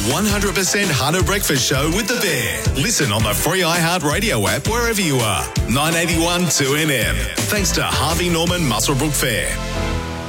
100% Hunter Breakfast Show with The Bear. Listen on the free iHeartRadio app wherever you are. 981 2NM. Thanks to Harvey Norman Muswellbrook Fair.